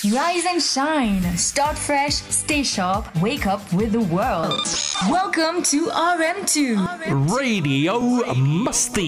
Rise and shine. Start fresh, stay sharp, wake up with the world. Welcome to RM2 Radio Masti.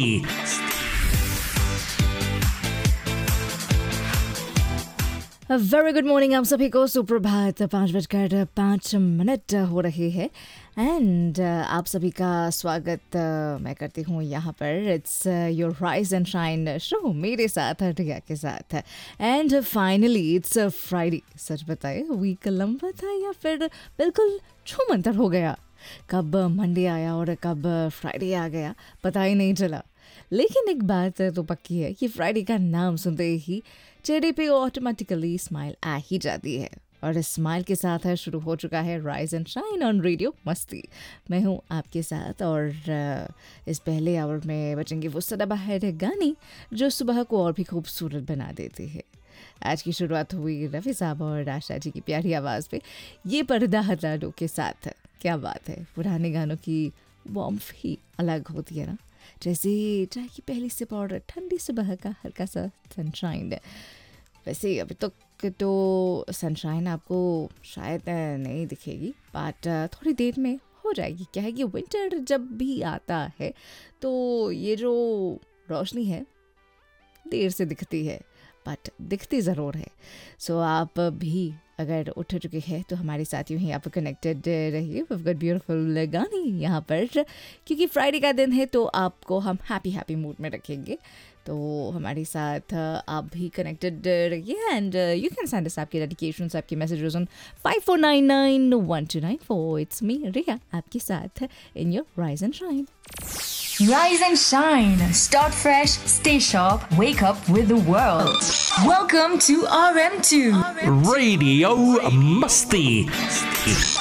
Very good morning आप सभी को सुप्रभात 5:05 हो रही है एंड आप सभी का स्वागत मैं करती हूँ यहाँ पर. It's your rise and shine show मेरे साथ रिया के साथ एंड फाइनली इट्स फ्राइडे. सच बताए वीक लंबा था या फिर बिल्कुल छूमंतर हो गया. कब मंडे आया और कब फ्राइडे आ गया पता ही नहीं चला. लेकिन एक बात तो पक्की है कि फ्राइडे का नाम सुनते ही चेहरे पे ऑटोमेटिकली स्माइल आ ही जाती है. और इस स्माइल के साथ है शुरू हो चुका है rise and shine on radio मस्ती. मैं हूँ आपके साथ और इस पहले आवर में बचेंगे वो सदाबहार गाने जो सुबह को और भी खूबसूरत बना देते हैं. आज की शुरुआत हुई रफ़ी साहब और आशा जी की प्यारी आवाज़ पे ये पर्दा हटा दो के साथ. क्या बात है, पुराने गानों की वार्मथ ही अलग होती है ना. जैसे चाय की पहली सिप और ठंडी सुबह का हल्का सा सनशाइन. वैसे अभी तक तो सनशाइन आपको शायद नहीं दिखेगी बट थोड़ी देर में हो जाएगी. क्या है कि विंटर जब भी आता है तो ये जो रोशनी है देर से दिखती है बट दिखती ज़रूर है. सो आप भी अगर उठ चुके हैं तो हमारे साथ यूँ ही आप कनेक्टेड रहिए. विव गॉट ब्यूटीफुल गाने यहाँ पर क्योंकि फ्राइडे का दिन है तो आपको हम हैप्पी मूड में रखेंगे. तो हमारे साथ आप भी कनेक्टेड रहिए and you can send us आपके डेडिकेशंस आपके मैसेजेस ऑन 54991294. इट्स मी रिया आपके साथ in your rise and shine. Rise and shine. Start fresh, stay sharp, wake up with the world. Welcome to RM2 Radio Masti.